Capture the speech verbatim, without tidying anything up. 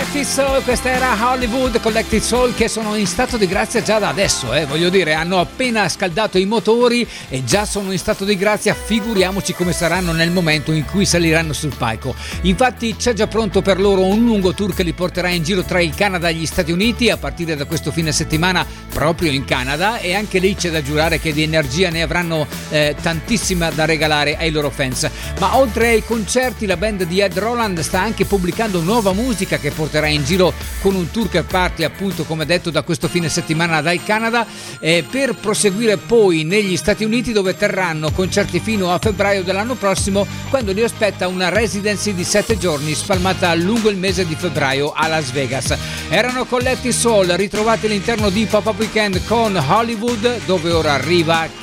Collective Soul, questa era Hollywood Collective Soul, che sono in stato di grazia già da adesso, eh, voglio dire, hanno appena scaldato i motori e già sono in stato di grazia, figuriamoci come saranno nel momento in cui saliranno sul palco. Infatti c'è già pronto per loro un lungo tour che li porterà in giro tra il Canada e gli Stati Uniti a partire da questo fine settimana proprio in Canada, e anche lì c'è da giurare che di energia ne avranno eh, tantissima da regalare ai loro fans. Ma oltre ai concerti, la band di Ed Roland sta anche pubblicando nuova musica che porterà in giro con un tour che parte, appunto, come detto, da questo fine settimana dal Canada, eh, per proseguire poi negli Stati Uniti, dove terranno concerti fino a febbraio dell'anno prossimo, quando li aspetta una residency di sette giorni spalmata lungo il mese di febbraio a Las Vegas. Erano Collective Soul, ritrovati all'interno di Pop Up Weekend con Hollywood, dove ora arriva